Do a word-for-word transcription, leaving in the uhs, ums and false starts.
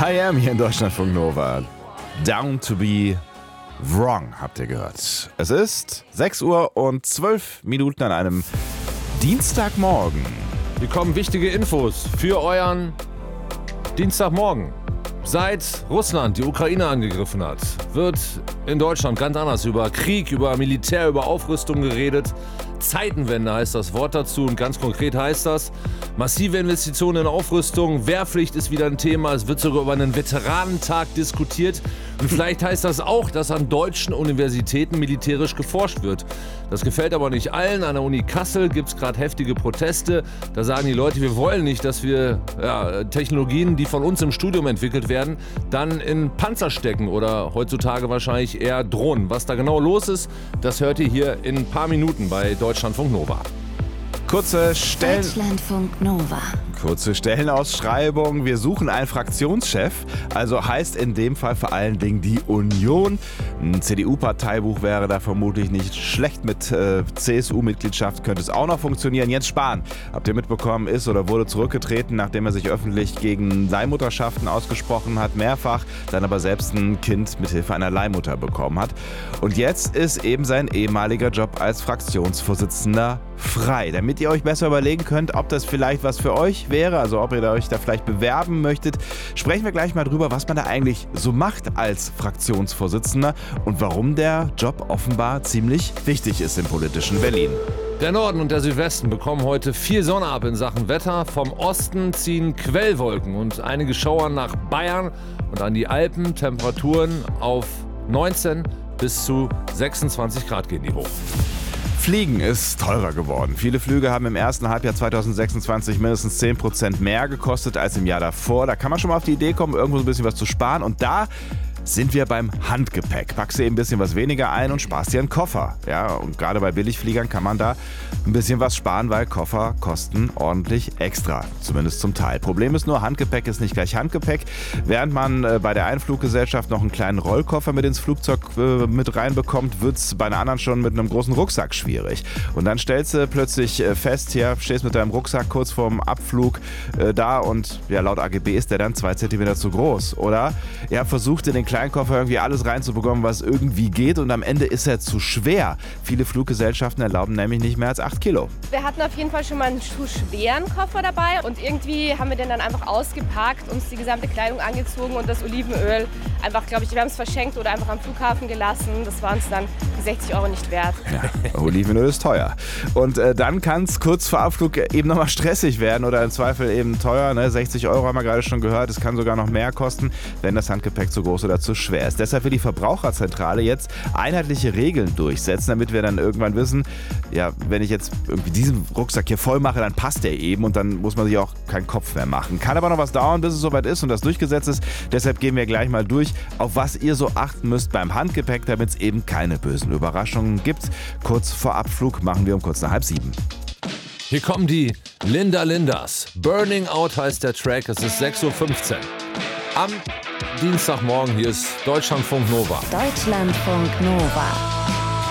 I Am hier in Deutschlandfunk Nova. Down to be wrong, habt ihr gehört. Es ist sechs Uhr und zwölf Minuten an einem Dienstagmorgen. Hier kommen wichtige Infos für euren Dienstagmorgen. Seit Russland die Ukraine angegriffen hat, wird in Deutschland ganz anders über Krieg, über Militär, über Aufrüstung geredet. Zeitenwende heißt das Wort dazu und ganz konkret heißt das, massive Investitionen in Aufrüstung, Wehrpflicht ist wieder ein Thema, es wird sogar über einen Veteranentag diskutiert und vielleicht heißt das auch, dass an deutschen Universitäten militärisch geforscht wird. Das gefällt aber nicht allen. An der Uni Kassel gibt es gerade heftige Proteste. Da sagen die Leute, wir wollen nicht, dass wir ja, Technologien, die von uns im Studium entwickelt werden, dann in Panzer stecken oder heutzutage wahrscheinlich eher Drohnen. Was da genau los ist, das hört ihr hier in ein paar Minuten bei Deutschlandfunk Nova. Kurze Stellen... Deutschlandfunk Nova. Kurze Stellenausschreibung. Wir suchen einen Fraktionschef, also heißt in dem Fall vor allen Dingen die Union. Ein C D U-Parteibuch wäre da vermutlich nicht schlecht. Mit äh, C S U-Mitgliedschaft könnte es auch noch funktionieren. Jens Spahn, habt ihr mitbekommen, ist oder wurde zurückgetreten, nachdem er sich öffentlich gegen Leihmutterschaften ausgesprochen hat, mehrfach, dann aber selbst ein Kind mit Hilfe einer Leihmutter bekommen hat. Und jetzt ist eben sein ehemaliger Job als Fraktionsvorsitzender frei. Damit ihr euch besser überlegen könnt, ob das vielleicht was für euch wäre, also ob ihr euch da vielleicht bewerben möchtet, sprechen wir gleich mal drüber, was man da eigentlich so macht als Fraktionsvorsitzender und warum der Job offenbar ziemlich wichtig ist im politischen Berlin. Der Norden und der Südwesten bekommen heute viel Sonne ab in Sachen Wetter. Vom Osten ziehen Quellwolken und einige Schauern nach Bayern und an die Alpen. Temperaturen auf neunzehn bis zu sechsundzwanzig Grad gehen die hoch. Fliegen ist teurer geworden. Viele Flüge haben im ersten Halbjahr zweitausendsechsundzwanzig mindestens zehn Prozent mehr gekostet als im Jahr davor. Da kann man schon mal auf die Idee kommen, irgendwo so ein bisschen was zu sparen. Und da sind wir beim Handgepäck. Packst dir eben ein bisschen was weniger ein und sparst dir einen Koffer. Ja, und gerade bei Billigfliegern kann man da ein bisschen was sparen, weil Koffer kosten ordentlich extra. Zumindest zum Teil. Problem ist nur, Handgepäck ist nicht gleich Handgepäck. Während man äh, bei der einen Fluggesellschaft noch einen kleinen Rollkoffer mit ins Flugzeug äh, mit reinbekommt, wird es bei einer anderen schon mit einem großen Rucksack schwierig. Und dann stellst du plötzlich äh, fest, hier stehst mit deinem Rucksack kurz vorm Abflug äh, da und ja, laut A G B ist der dann zwei Zentimeter zu groß. Oder ihr habt versucht, in den Kleinkoffer irgendwie alles reinzubekommen, was irgendwie geht und am Ende ist er zu schwer. Viele Fluggesellschaften erlauben nämlich nicht mehr als acht Kilo. Wir hatten auf jeden Fall schon mal einen zu schweren Koffer dabei und irgendwie haben wir den dann einfach ausgepackt, uns die gesamte Kleidung angezogen und das Olivenöl einfach, glaube ich, wir haben es verschenkt oder einfach am Flughafen gelassen. Das war uns dann die sechzig Euro nicht wert. Ja, Olivenöl ist teuer. Und äh, dann kann es kurz vor Abflug eben nochmal stressig werden oder im Zweifel eben teuer. Ne? sechzig Euro haben wir gerade schon gehört. Es kann sogar noch mehr kosten, wenn das Handgepäck zu groß oder zu schwer ist. Deshalb will die Verbraucherzentrale jetzt einheitliche Regeln durchsetzen, damit wir dann irgendwann wissen, ja, wenn ich jetzt irgendwie diesen Rucksack hier voll mache, dann passt der eben und dann muss man sich auch keinen Kopf mehr machen. Kann aber noch was dauern, bis es soweit ist und das durchgesetzt ist. Deshalb gehen wir gleich mal durch, auf was ihr so achten müsst beim Handgepäck, damit es eben keine bösen Überraschungen gibt. Kurz vor Abflug machen wir um kurz nach halb sieben. Hier kommen die Linda Lindas. Burning Out heißt der Track, es ist sechs Uhr fünfzehn. Am Dienstagmorgen, hier ist Deutschlandfunk Nova. Deutschlandfunk Nova.